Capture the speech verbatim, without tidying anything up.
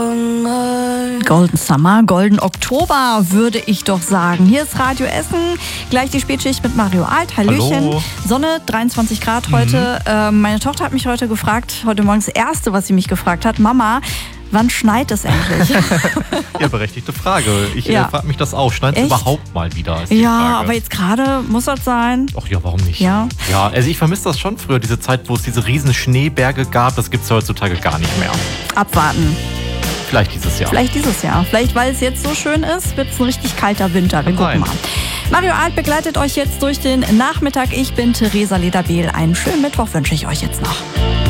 Golden Summer, Golden Oktober, würde ich doch sagen. Hier ist Radio Essen, gleich die Spätschicht mit Mario Alt. Hallöchen. Hallo. Sonne, dreiundzwanzig Grad heute. Mhm. Äh, meine Tochter hat mich heute gefragt, heute Morgen das Erste, was sie mich gefragt hat, Mama, wann schneit es endlich? Ja, berechtigte Frage. Ich Ja. äh, frage mich das auch. Schneit es Echt? überhaupt mal wieder? Ist die Ja, Frage. aber jetzt gerade muss das sein. Ach ja, warum nicht? Ja. Ja, also ich vermisse das schon früher, diese Zeit, wo es diese riesen Schneeberge gab. Das gibt es heutzutage gar nicht mehr. Abwarten. Vielleicht dieses Jahr. Vielleicht dieses Jahr. Vielleicht, weil es jetzt so schön ist, wird es ein richtig kalter Winter. Wir Kann gucken sein. mal. Mario Alt begleitet euch jetzt durch den Nachmittag. Ich bin Theresa Lederbehl. Einen schönen Mittwoch wünsche ich euch jetzt noch.